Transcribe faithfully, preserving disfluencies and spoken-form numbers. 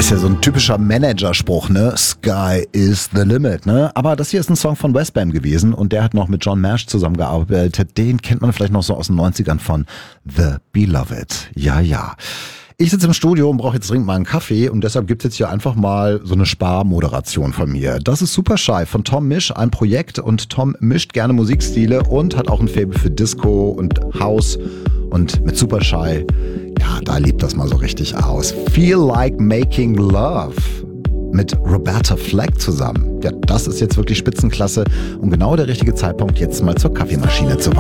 Ist ja so ein typischer Managerspruch, ne? Sky is the limit, ne? Aber das hier ist ein Song von Westbam gewesen und der hat noch mit John Mash zusammengearbeitet. Den kennt man vielleicht noch so aus den neunzigern von The Beloved. Ja, ja. Ich sitze im Studio und brauche jetzt dringend mal einen Kaffee und deshalb gibt es jetzt hier einfach mal so eine Sparmoderation von mir. Das ist Super Shy von Tom Misch, ein Projekt, und Tom mischt gerne Musikstile und hat auch ein Faible für Disco und House, und mit Super Shy, ja, da lebt das mal so richtig aus. Feel Like Making Love mit Roberta Flack zusammen. Ja, das ist jetzt wirklich Spitzenklasse und genau der richtige Zeitpunkt, jetzt mal zur Kaffeemaschine zu